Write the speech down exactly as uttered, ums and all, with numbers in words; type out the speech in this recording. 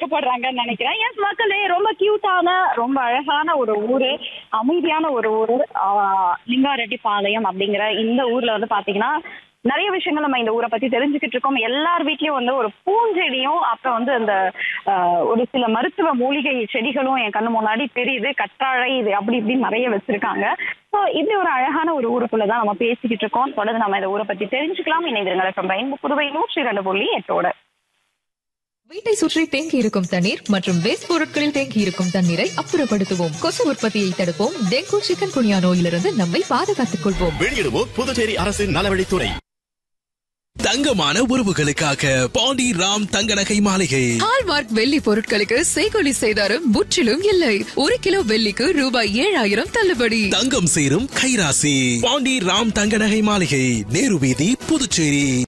ஆசைப்படுறாங்கன்னு நினைக்கிறேன். எஸ் மக்களே, ரொம்ப கியூட்டான ரொம்ப அழகான ஒரு ஊரு, அமைதியான ஒரு ஊரு லிங்காரெட்டிப்பாளையம் அப்படிங்கிற இந்த ஊர்ல வந்து பாத்தீங்கன்னா நிறைய விஷயங்கள் நம்ம இந்த ஊரை பத்தி தெரிஞ்சுக்கிட்டு இருக்கோம். எல்லார் வீட்லயும் வந்து ஒரு பூஞ்செடியும் அப்புறம் வந்து அந்த ஒரு சில மருத்துவ மூலிகை செடிகளும் என் கண்ணு முன்னாடி தெரியுது. கற்றாழை இது அப்படி இப்படின்னு நிறைய வச்சிருக்காங்க. ஸோ இப்படி ஒரு அழகான ஒரு ஊருக்குள்ளதான் நம்ம பேசிக்கிட்டு இருக்கோம். தொடர்ந்து நம்ம இந்த ஊரை பத்தி தெரிஞ்சுக்கலாம். இணைந்திருங்கள் புதுவை நூற்றி இரண்டு புள்ளி எட்டோட. வீட்டை சுற்றி தேங்கி இருக்கும் தண்ணீர் மற்றும் வேஸ்ட் பொருட்களில் தேங்கி இருக்கும் தண்ணீரை அப்புறப்படுத்துவோம். கொசு உற்பத்தியை தடுப்போம். டெங்கு, சிக்கன் குனியா நோயிலிருந்து நம்மை பாதுகாத்துக் கொள்வோம். வெளியிடுவோம் புதுச்சேரி அரசின் நலவழித்துறை. தங்கமான உறவுகளுக்காக பாண்டி ராம் தங்க நகை மாளிகை. ஹால்மார்க் வெள்ளி பொருட்களுக்கு செய்கொலி செய்தாரும் முற்றிலும் இல்லை. ஒரு கிலோ வெள்ளிக்கு ரூபாய் ஏழாயிரம் தள்ளுபடி. தங்கம் சேரும் கைராசி. பாண்டி ராம் தங்க நகை மாளிகை, நேரு வீதி, புதுச்சேரி.